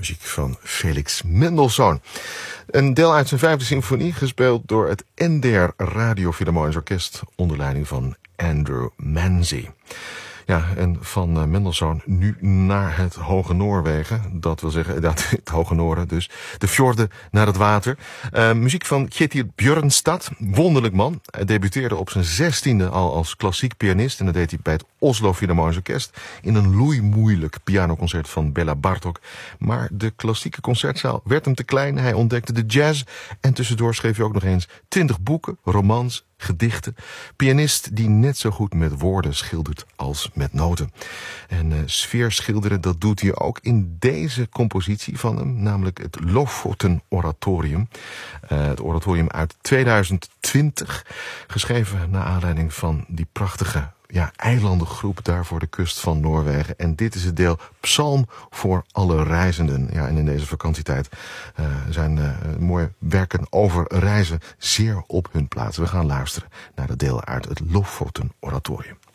muziek van Felix Mendelssohn. Een deel uit zijn 5e symfonie, gespeeld door het NDR Radio Philharmonisch Orkest onder leiding van Andrew Manzi. Ja, en van Mendelssohn nu naar het Hoge Noorwegen. Dat wil zeggen, het Hoge Noorden dus. De fjorden naar het water. Muziek van Kjetil Bjørnstad. Wonderlijk man. Hij debuteerde op zijn 16e al als klassiek pianist. En dat deed hij bij het Oslo Philharmonisch Orkest. In een loeimoeilijk pianoconcert van Bela Bartok. Maar de klassieke concertzaal werd hem te klein. Hij ontdekte de jazz. En tussendoor schreef hij ook nog eens 20 boeken, romans, gedichten. Pianist die net zo goed met woorden schildert als met noten. En sfeer schilderen, dat doet hij ook in deze compositie van hem, namelijk het Lofoten Oratorium. Het oratorium uit 2020, geschreven naar aanleiding van die prachtige eilandengroep daar voor de kust van Noorwegen. En dit is het deel Psalm voor alle reizenden. Ja, en in deze vakantietijd zijn mooie werken over reizen zeer op hun plaats. We gaan luisteren naar het deel uit het Lofoten Oratorium.